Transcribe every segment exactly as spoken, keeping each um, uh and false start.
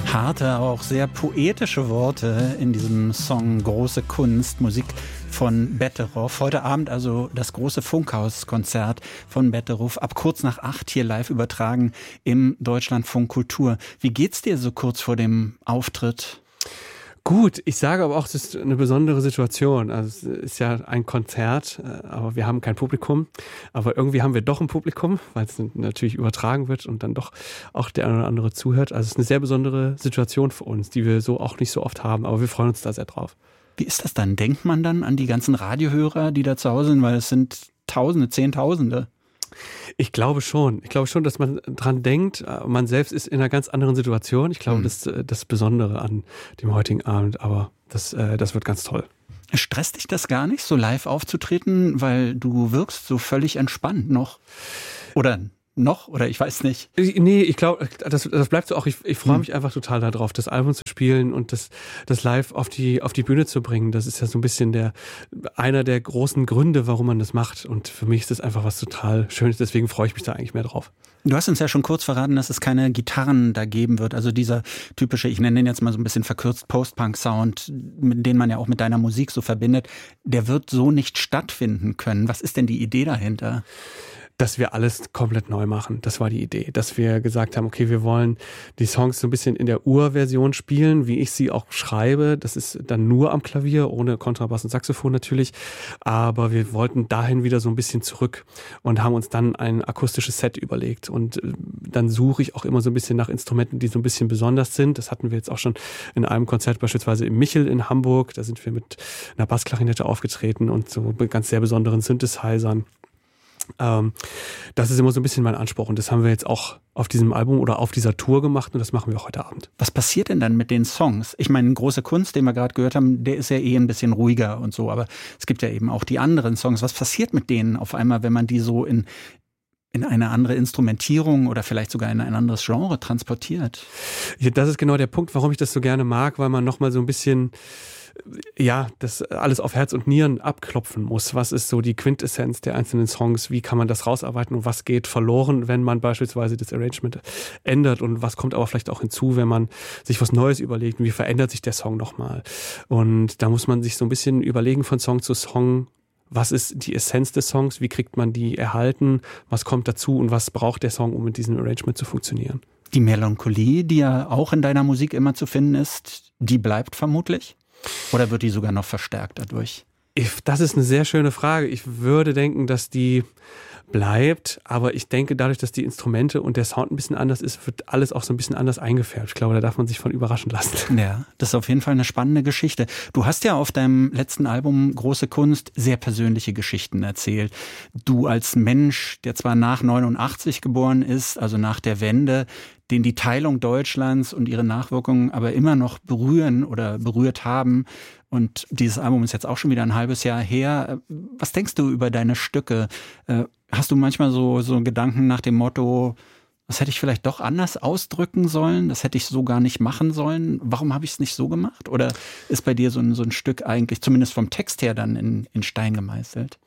Harte, auch sehr poetische Worte in diesem Song Große Kunst, Musik von Betteroff. Heute Abend also das große Funkhaus-Konzert von Betteroff, ab kurz nach acht hier live übertragen im Deutschlandfunk Kultur. Wie geht's dir so kurz vor dem Auftritt? Gut, ich sage aber auch, es ist eine besondere Situation. Also es ist ja ein Konzert, aber wir haben kein Publikum. Aber irgendwie haben wir doch ein Publikum, weil es natürlich übertragen wird und dann doch auch der eine oder andere zuhört. Also es ist eine sehr besondere Situation für uns, die wir so auch nicht so oft haben. Aber wir freuen uns da sehr drauf. Wie ist das dann? Denkt man dann an die ganzen Radiohörer, die da zu Hause sind? Weil es sind Tausende, Zehntausende. Ich glaube schon. Ich glaube schon, dass man dran denkt. Man selbst ist in einer ganz anderen Situation. Ich glaube, mhm. das ist das Besondere an dem heutigen Abend. Aber das, das wird ganz toll. Stresst dich das gar nicht, so live aufzutreten? Weil du wirkst so völlig entspannt noch. Oder noch? Oder ich weiß nicht. Nee, ich glaube, das, das bleibt so auch. Ich, ich freue hm. mich einfach total darauf, das Album zu spielen und das, das live auf die, auf die Bühne zu bringen. Das ist ja so ein bisschen der, einer der großen Gründe, warum man das macht. Und für mich ist das einfach was total Schönes. Deswegen freue ich mich da eigentlich mehr drauf. Du hast uns ja schon kurz verraten, dass es keine Gitarren da geben wird. Also dieser typische, ich nenne den jetzt mal so ein bisschen verkürzt Post-Punk-Sound, den man ja auch mit deiner Musik so verbindet, der wird so nicht stattfinden können. Was ist denn die Idee dahinter? Dass wir alles komplett neu machen. Das war die Idee. Dass wir gesagt haben, okay, wir wollen die Songs so ein bisschen in der Urversion spielen, wie ich sie auch schreibe. Das ist dann nur am Klavier, ohne Kontrabass und Saxophon natürlich. Aber wir wollten dahin wieder so ein bisschen zurück und haben uns dann ein akustisches Set überlegt. Und dann suche ich auch immer so ein bisschen nach Instrumenten, die so ein bisschen besonders sind. Das hatten wir jetzt auch schon in einem Konzert beispielsweise im Michel in Hamburg. Da sind wir mit einer Bassklarinette aufgetreten und so ganz sehr besonderen Synthesizern. Ähm, das ist immer so ein bisschen mein Anspruch und das haben wir jetzt auch auf diesem Album oder auf dieser Tour gemacht und das machen wir auch heute Abend. Was passiert denn dann mit den Songs? Ich meine, Große Kunst, den wir gerade gehört haben, der ist ja eh ein bisschen ruhiger und so, aber es gibt ja eben auch die anderen Songs. Was passiert mit denen auf einmal, wenn man die so in, in eine andere Instrumentierung oder vielleicht sogar in ein anderes Genre transportiert? Ja, das ist genau der Punkt, warum ich das so gerne mag, weil man nochmal so ein bisschen ja, das alles auf Herz und Nieren abklopfen muss. Was ist so die Quintessenz der einzelnen Songs? Wie kann man das rausarbeiten und was geht verloren, wenn man beispielsweise das Arrangement ändert und was kommt aber vielleicht auch hinzu, wenn man sich was Neues überlegt und wie verändert sich der Song nochmal? Und da muss man sich so ein bisschen überlegen von Song zu Song, was ist die Essenz des Songs, wie kriegt man die erhalten, was kommt dazu und was braucht der Song, um mit diesem Arrangement zu funktionieren? Die Melancholie, die ja auch in deiner Musik immer zu finden ist, die bleibt vermutlich? Oder wird die sogar noch verstärkt dadurch? Ich, das ist eine sehr schöne Frage. Ich würde denken, dass die bleibt, aber ich denke, dadurch, dass die Instrumente und der Sound ein bisschen anders ist, wird alles auch so ein bisschen anders eingefärbt. Ich glaube, da darf man sich von überraschen lassen. Ja, das ist auf jeden Fall eine spannende Geschichte. Du hast ja auf deinem letzten Album Große Kunst sehr persönliche Geschichten erzählt. Du als Mensch, der zwar nach neunundachtzig geboren ist, also nach der Wende, den die Teilung Deutschlands und ihre Nachwirkungen aber immer noch berühren oder berührt haben. Und dieses Album ist jetzt auch schon wieder ein halbes Jahr her. Was denkst du über deine Stücke? Hast du manchmal so, so Gedanken nach dem Motto, das hätte ich vielleicht doch anders ausdrücken sollen? Das hätte ich so gar nicht machen sollen? Warum habe ich es nicht so gemacht? Oder ist bei dir so ein, so ein Stück eigentlich, zumindest vom Text her, dann in, in Stein gemeißelt?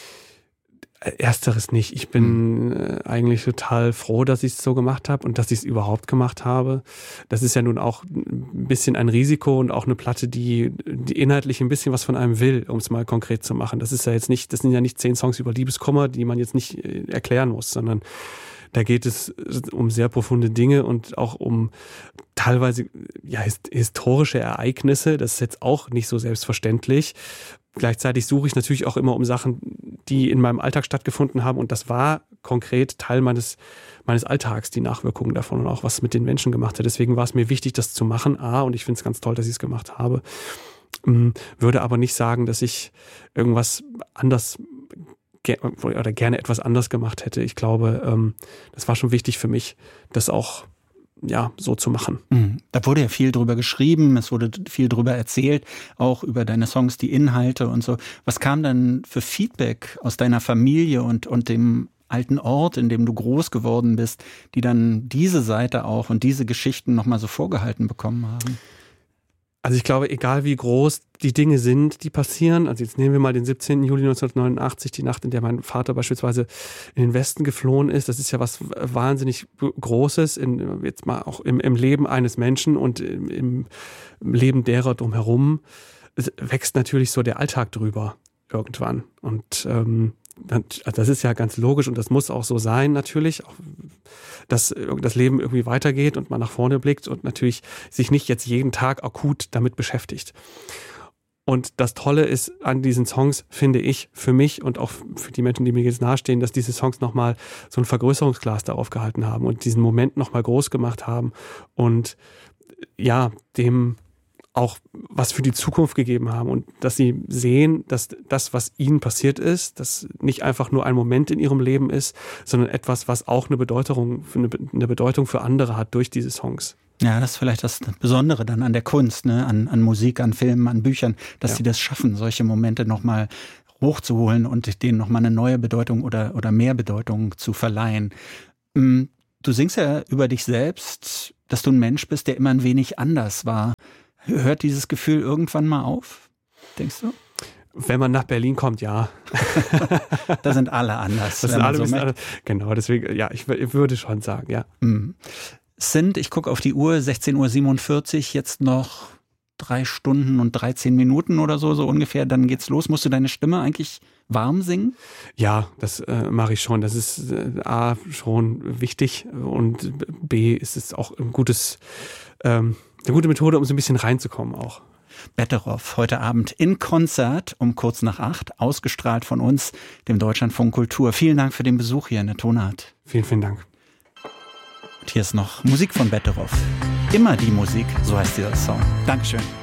Ersteres nicht. Ich bin äh, eigentlich total froh, dass ich es so gemacht habe und dass ich es überhaupt gemacht habe. Das ist ja nun auch ein bisschen ein Risiko und auch eine Platte, die, die inhaltlich ein bisschen was von einem will, um es mal konkret zu machen. Das ist ja jetzt nicht, das sind ja nicht zehn Songs über Liebeskummer, die man jetzt nicht äh, erklären muss, sondern da geht es um sehr profunde Dinge und auch um teilweise ja, historische Ereignisse. Das ist jetzt auch nicht so selbstverständlich. Gleichzeitig suche ich natürlich auch immer um Sachen, die in meinem Alltag stattgefunden haben. Und das war konkret Teil meines, meines Alltags, die Nachwirkungen davon und auch was mit den Menschen gemacht hat. Deswegen war es mir wichtig, das zu machen. A, und ich finde es ganz toll, dass ich es gemacht habe. Würde aber nicht sagen, dass ich irgendwas anders oder gerne etwas anders gemacht hätte. Ich glaube, das war schon wichtig für mich, das auch ja, so zu machen. Da wurde ja viel drüber geschrieben, es wurde viel drüber erzählt, auch über deine Songs, die Inhalte und so. Was kam denn für Feedback aus deiner Familie und, und dem alten Ort, in dem du groß geworden bist, die dann diese Seite auch und diese Geschichten nochmal so vorgehalten bekommen haben? Also ich glaube, egal wie groß die Dinge sind, die passieren, also jetzt nehmen wir mal den siebzehnten Juli neunzehnhundertneunundachtzig, die Nacht, in der mein Vater beispielsweise in den Westen geflohen ist, das ist ja was wahnsinnig Großes, in, jetzt mal auch im, im Leben eines Menschen und im, im Leben derer drumherum. Es wächst natürlich so der Alltag drüber irgendwann. Und ähm, das ist ja ganz logisch und das muss auch so sein natürlich, auch, dass das Leben irgendwie weitergeht und man nach vorne blickt und natürlich sich nicht jetzt jeden Tag akut damit beschäftigt. Und das Tolle ist an diesen Songs, finde ich, für mich und auch für die Menschen, die mir jetzt nahestehen, dass diese Songs nochmal so ein Vergrößerungsglas darauf gehalten haben und diesen Moment nochmal groß gemacht haben und ja, dem auch was für die Zukunft gegeben haben und dass sie sehen, dass das, was ihnen passiert ist, das nicht einfach nur ein Moment in ihrem Leben ist, sondern etwas, was auch eine Bedeutung, eine Bedeutung für andere hat durch diese Songs. Ja, das ist vielleicht das Besondere dann an der Kunst, ne? an, an Musik, an Filmen, an Büchern, dass ja. sie das schaffen, solche Momente nochmal hochzuholen und denen nochmal eine neue Bedeutung oder, oder mehr Bedeutung zu verleihen. Du singst ja über dich selbst, dass du ein Mensch bist, der immer ein wenig anders war. Hört dieses Gefühl irgendwann mal auf, denkst du? Wenn man nach Berlin kommt, ja. Da sind alle anders. Das sind alle so anders. Genau, deswegen, ja, ich, ich würde schon sagen, ja. Mhm. Sind, ich gucke auf die Uhr, sechzehn Uhr siebenundvierzig, jetzt noch drei Stunden und dreizehn Minuten oder so, so ungefähr, dann geht's los. Musst du deine Stimme eigentlich warm singen? Ja, das äh, mache ich schon. Das ist äh, A, schon wichtig und B, ist es auch ein gutes, ähm, eine gute Methode, um so ein bisschen reinzukommen auch. Betteroff, heute Abend in Konzert um kurz nach acht, ausgestrahlt von uns, dem Deutschlandfunk Kultur. Vielen Dank für den Besuch hier in der Tonart. Vielen, vielen Dank. Und hier ist noch Musik von Betteroff. Immer die Musik, so heißt dieser Song. Dankeschön.